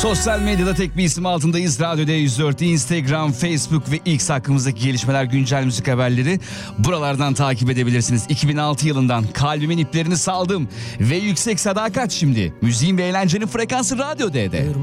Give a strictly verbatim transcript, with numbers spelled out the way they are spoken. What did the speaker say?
Sosyal medyada tek bir isim altındayız. Radyo D yüz dört, Instagram, Facebook ve X hakkımızdaki gelişmeler, güncel müzik haberleri buralardan takip edebilirsiniz. iki bin altı yılından Kalbimin iplerini saldım ve Yüksek Sadakat şimdi. Müziğin ve eğlencenin frekansı Radyo D'de.